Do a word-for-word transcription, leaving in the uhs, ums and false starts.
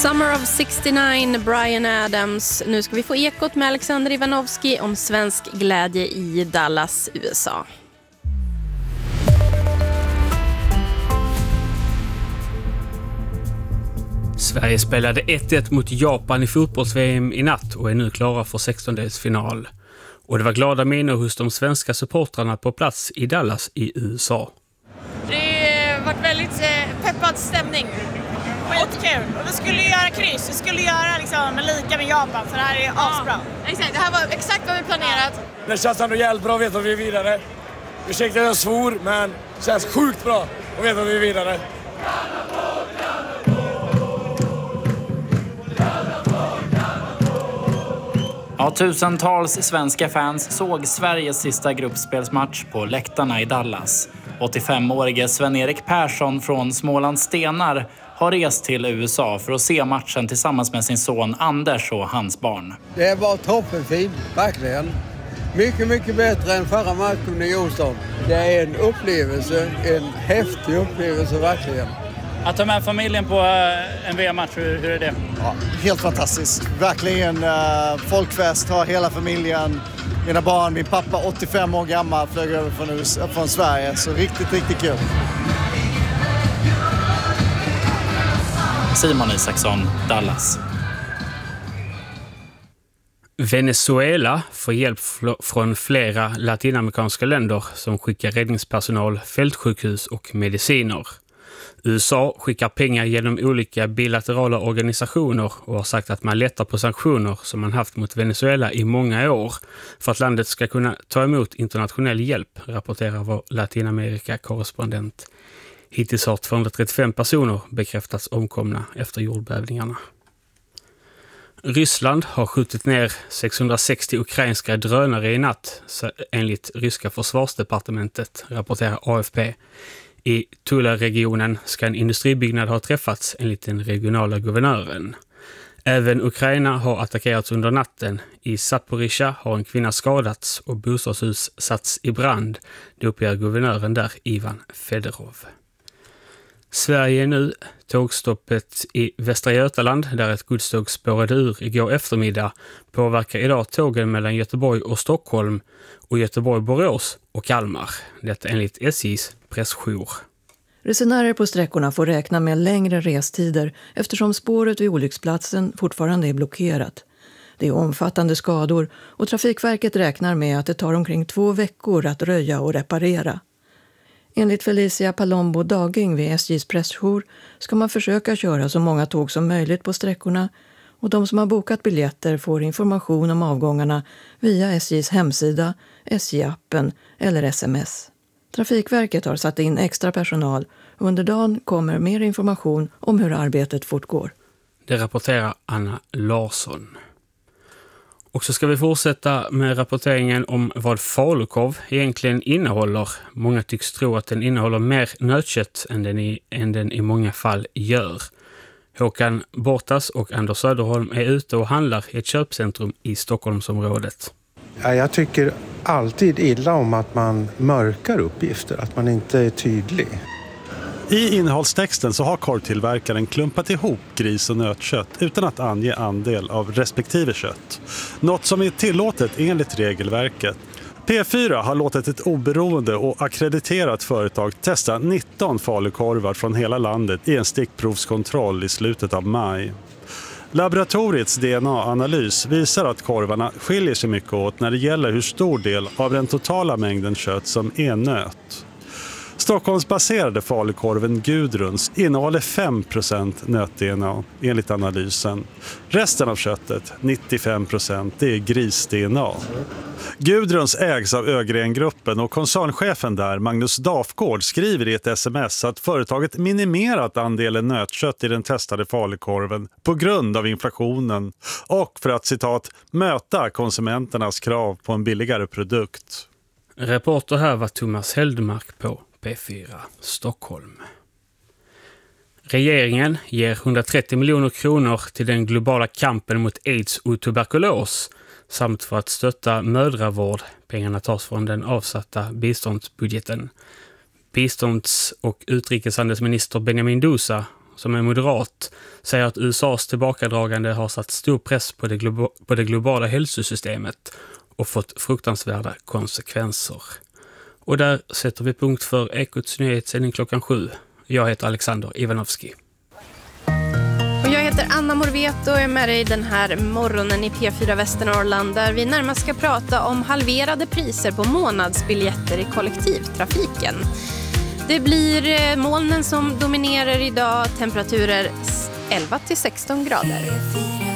Summer of sextionio, Bryan Adams. Nu ska vi få ekot med Alexander Ivanovski om svensk glädje i Dallas, U S A. Sverige spelade ett ett mot Japan i fotbolls-V M i natt och är nu klara för sextondelsfinal. Och det var glada miner hos de svenska supportrarna på plats i Dallas i U S A. Det har varit väldigt eh, peppad stämning. Skitkul. Och vi skulle göra kryss. Vi skulle göra liksom lika med Japan, för det här är asbra. Ja, exakt. Det här var exakt vad vi planerat. Det känns ändå jävligt bra att veta att vi är vidare. Ursäkta att jag svor, men det känns sjukt bra att veta att vi är vidare. Ja, tusentals svenska fans såg Sveriges sista gruppspelsmatch på läktarna i Dallas. åttiofemårige Sven-Erik Persson från Smålands Stenar har rest till U S A för att se matchen tillsammans med sin son Anders och hans barn. Det var toppenfint, verkligen. Mycket, mycket bättre än förra matchen i Houston. Det är en upplevelse, en häftig upplevelse verkligen. Att ta med familjen på en V M-match, hur, hur är det? Ja, helt fantastiskt. Verkligen uh, folkfest, har hela familjen, mina barn, min pappa åttiofem år gammal flög över från, U S A, från Sverige. Så riktigt, riktigt kul. Simon Isaksson, Dallas. Venezuela får hjälp från flera latinamerikanska länder som skickar räddningspersonal, fältsjukhus och mediciner. U S A skickar pengar genom olika bilaterala organisationer och har sagt att man lättar på sanktioner som man haft mot Venezuela i många år för att landet ska kunna ta emot internationell hjälp, rapporterar vår Latinamerika-korrespondent. Hittills har tvåhundratrettiofem personer bekräftats omkomna efter jordbävningarna. Ryssland har skjutit ner sexhundrasextio ukrainska drönare i natt, enligt ryska försvarsdepartementet, rapporterar A F P. I Tula-regionen ska en industribyggnad ha träffats enligt den regionala guvernören. Även Ukraina har attackerats under natten. I Zaporizjzja har en kvinna skadats och bostadshus satts i brand. Det uppger guvernören där, Ivan Fedorov. Sverige är nu tågstoppet i Västra Götaland där ett godståg spårade ur igår eftermiddag påverkar idag tågen mellan Göteborg och Stockholm och Göteborg-Borås och Kalmar. Detta enligt S J:s pressjour. Resenärer på sträckorna får räkna med längre restider eftersom spåret vid olycksplatsen fortfarande är blockerat. Det är omfattande skador och Trafikverket räknar med att det tar omkring två veckor att röja och reparera. Enligt Felicia Palombo Daging vid S J:s pressjour ska man försöka köra så många tåg som möjligt på sträckorna och de som har bokat biljetter får information om avgångarna via S J:s hemsida, S J-appen eller sms. Trafikverket har satt in extra personal och under dagen kommer mer information om hur arbetet fortgår. Det rapporterar Anna Larsson. Och så ska vi fortsätta med rapporteringen om vad falukorv egentligen innehåller. Många tycks tro att den innehåller mer nötkött än den i, än den i många fall gör. Håkan Bortas och Anders Söderholm är ute och handlar i ett köpcentrum i Stockholmsområdet. Ja, jag tycker alltid illa om att man mörkar uppgifter, att man inte är tydlig. I innehållstexten så har korvtillverkaren klumpat ihop gris- och nötkött utan att ange andel av respektive kött. Något som är tillåtet enligt regelverket. P fyra har låtit ett oberoende och akkrediterat företag testa nitton falukorvar från hela landet i en stickprovskontroll i slutet av maj. Laboratoriets D N A-analys visar att korvarna skiljer sig mycket åt när det gäller hur stor del av den totala mängden kött som är nöt. Stockholmsbaserade falukorven Gudruns innehåller fem procent nöt-D N A enligt analysen. Resten av köttet, nittiofem procent, det är gris-D N A. Gudruns ägs av Ögren-gruppen och koncernchefen där, Magnus Dafgård, skriver i ett sms att företaget minimerat andelen nötkött i den testade falukorven på grund av inflationen och för att, citat, möta konsumenternas krav på en billigare produkt. Reporter här var Thomas Heldmark på P fyra Stockholm. Regeringen ger hundratrettio miljoner kronor till den globala kampen mot aids och tuberkulos samt för att stötta mödravård. Pengarna tas från den avsatta biståndsbudgeten. Bistånds- och utrikeshandelsminister Benjamin Dousa som är moderat, säger att U S A:s tillbakadragande har satt stor press på det, globa- på det globala hälsosystemet och fått fruktansvärda konsekvenser. Och där sätter vi punkt för Ekots nyhetssändning klockan sju. Jag heter Alexander Ivanovski. Och jag heter Anna Morvet och är med dig den här morgonen i P fyra Västernorrland där vi närmast ska prata om halverade priser på månadsbiljetter i kollektivtrafiken. Det blir molnen som dominerar idag, temperaturer elva till sexton grader.